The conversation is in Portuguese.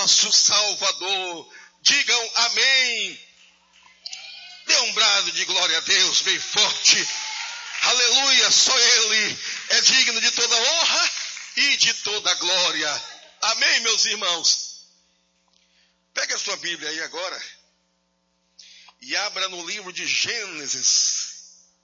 nosso Salvador. Digam amém. Dê um brado de glória a Deus bem forte. Aleluia, só Ele é digno de toda honra e de toda glória. Amém, meus irmãos? Pega a sua Bíblia aí agora e abra no livro de Gênesis.